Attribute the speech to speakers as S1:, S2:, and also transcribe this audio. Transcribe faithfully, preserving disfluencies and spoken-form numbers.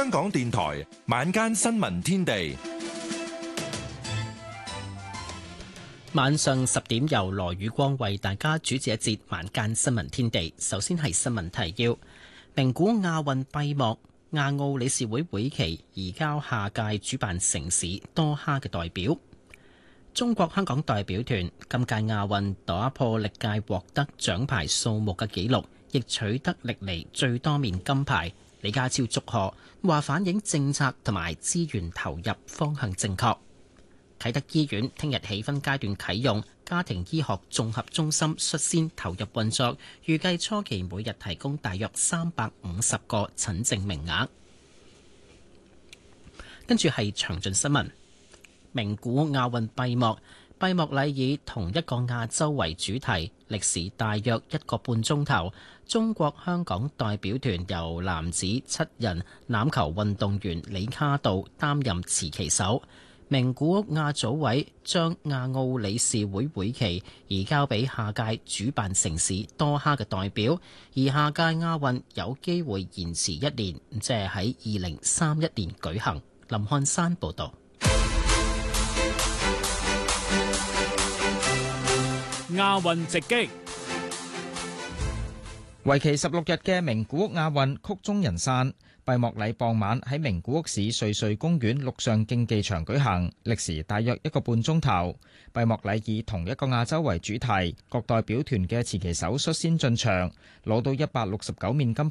S1: 香港電台晚間新聞天地，
S2: 晚上十點由羅宇光為大家主持一節晚間新聞天地。首先係新聞提要：名古亞運閉幕，亞奧理事會會期移交下屆主辦城市多哈嘅代表。中國香港代表團今屆亞運打破歷屆獲得獎牌數目嘅紀錄，亦取得歷嚟最多面金牌。李家超祝賀，話反映政策同埋資源投入方向正確。啟德醫院聽日起分階段啟用，家庭醫學綜合中心率先投入運作，預計初期每日提供大約三百五十個診症名額。跟住係詳盡新聞。名古亞運閉幕，閉幕禮以同一個亞洲為主題，歷時大約一個半鐘頭。中國香港代表團由男子七人欖球運動員李卡道擔任持旗手。名古亞組委將亞奧理事會會期移交俾下屆主辦城市多哈嘅代表，而下屆亞運有機會延遲一年，即係喺二零三一年舉行。林漢山報導。
S3: 亞運直擊，
S4: 為期十六日嘅名古亞運曲終人散，閉幕禮傍晚喺名古屋市瑞穗公園陸上競技場舉行，歷時大約一個半鐘頭。閉幕禮以同一個亞洲為主題，各代表團嘅持旗手率先進場，攞到一百六十九面金